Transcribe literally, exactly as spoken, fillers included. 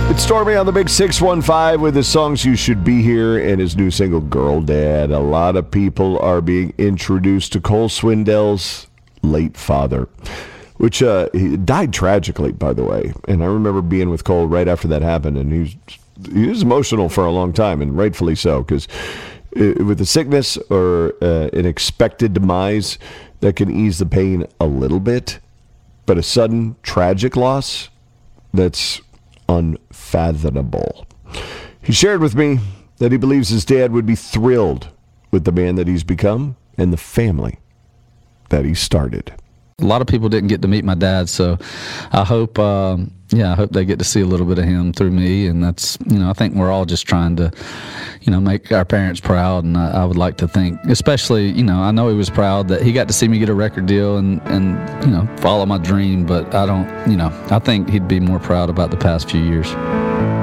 It's Stormy on the Big six one five with his songs You Should Be Here and his new single, Girl Dad. A lot of people are being introduced to Cole Swindell's late father, which uh, he died tragically, by the way. And I remember being with Cole right after that happened, and he was, he was emotional for a long time, and rightfully so, because with a sickness or uh, an expected demise, that can ease the pain a little bit. But a sudden, tragic loss, that's unfathomable. He shared with me that he believes his dad would be thrilled with the man that he's become and the family that he started. A lot of people didn't get to meet my dad, so I hope, um, yeah, I hope they get to see a little bit of him through me. And that's, you know, I think we're all just trying to, you know, make our parents proud. And I, I would like to think, especially, you know, I know he was proud that he got to see me get a record deal and, and, you know, follow my dream. But I don't, you know, I think he'd be more proud about the past few years.